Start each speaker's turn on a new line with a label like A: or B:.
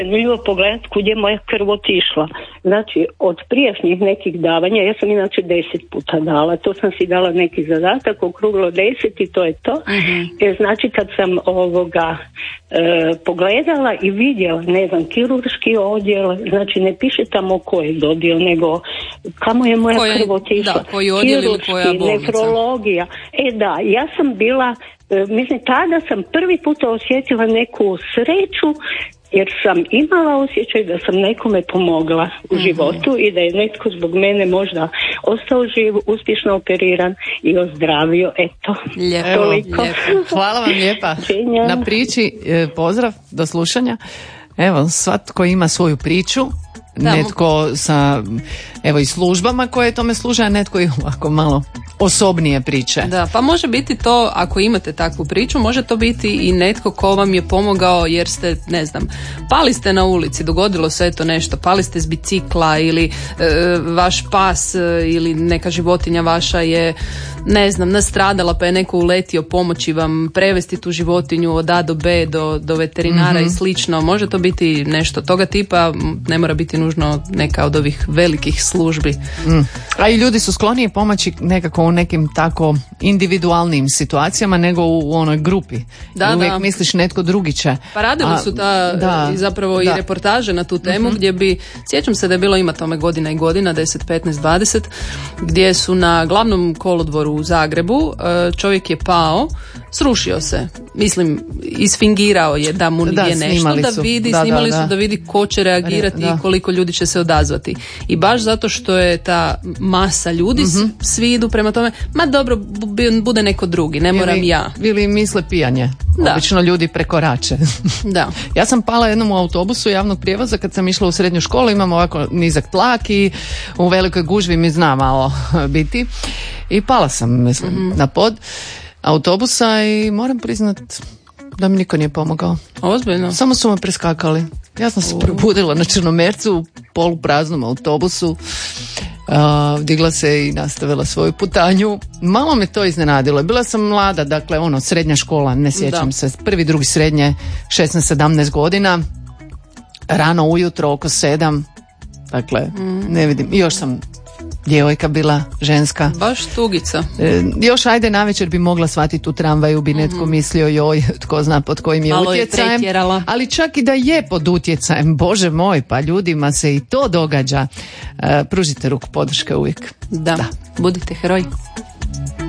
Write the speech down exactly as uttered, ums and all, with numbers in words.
A: zanimljivo pogledati kud je moja krv otišla. Znači, od prijašnjih nekih davanja, ja sam inače deset puta dala, to sam si dala neki zadatak, okruglo deset i to je to. Uh-huh. E, znači, kad sam ovoga e, pogledala i vidjela, ne znam, kirurški odjel, znači ne piše tamo ko je dobio, nego kamo je moja koje, krv otišla.
B: Da, koji odjel ili koja bolnica.
A: Nefrologija. E da, ja sam bila, e, mislim, tada sam prvi puta osjetila neku sreću, jer sam imala osjećaj da sam nekome pomogla u mm-hmm. životu i da je netko zbog mene možda ostao živ, uspješno operiran i ozdravio. Eto,
B: lijepo,
A: toliko.
B: Lijepo.
C: Hvala vam lijepa
A: Čenja.
C: na priči. Pozdrav, do slušanja. Evo, svatko ima svoju priču. Da, netko sa, evo, i službama koje tome služe, a netko i ovako malo osobnije priče.
B: Da, pa može biti to, ako imate takvu priču, može to biti i netko ko vam je pomogao jer ste, ne znam, pali ste na ulici, dogodilo se eto nešto, pali ste s bicikla ili e, vaš pas e, ili neka životinja vaša je, ne znam, nastradala pa je neko uletio pomoći vam prevesti tu životinju od A do B do, do veterinara mm-hmm. i slično. Može to biti nešto toga tipa, ne mora biti nužno neka od ovih velikih službi.
C: Mm. A i ljudi su skloniji pomoći nekako u nekim tako individualnim situacijama nego u onoj grupi.
B: Da,
C: uvijek
B: da.
C: misliš netko drugi će.
B: Pa radili su ta
C: da,
B: i zapravo da. i reportaže na tu temu mm-hmm. gdje bi, sjećam se da je bilo ima tome godina i godina, deset, petnaest, dvadeset, gdje su na glavnom kolodvoru u Zagrebu čovjek je pao, srušio se. Mislim, isfingirao je da mu
C: da,
B: je nešto, da vidi,
C: da,
B: snimali
C: da, da.
B: su da vidi ko će reagirati
C: da.
B: i koliko ljudi će se odazvati. I baš zato što je ta masa ljudi, mm-hmm. svi idu prema tome, ma dobro, bude neko drugi, ne moram
C: ili,
B: ja.
C: Ili misle pijanje.
B: Da.
C: Obično ljudi prekorače.
B: Da.
C: Ja sam pala jednom u autobusu javnog prijevoza kad sam išla u srednju školu, imam ovako nizak tlak i u velikoj gužvi mi zna malo biti. I pala sam, mislim, mm-hmm. na pod autobusa i moram priznat da mi niko nije pomogao.
B: Ozbiljno?
C: Samo su me preskakali. Ja sam se probudila na Črnomercu u polupraznom autobusu. Uh, digla se i nastavila svoju putanju. Malo me to iznenadilo. Bila sam mlada, dakle, ono, srednja škola, ne sjećam da. se. Prvi, drugi, srednje, šesnaest sedamnaest godina. Rano ujutro, oko sedam. Dakle, mm. ne vidim. I još sam djevojka bila, ženska.
B: Baš tugica.
C: E, još ajde navečer bi mogla shvatiti u tramvaju, bi netko mm-hmm. mislio joj, tko zna pod kojim je
B: malo
C: utjecajem.
B: Je
C: ali čak i da je pod utjecajem, Bože moj, pa ljudima se i to događa. E, pružite ruku podrške uvijek.
B: Da, da. Budite heroji.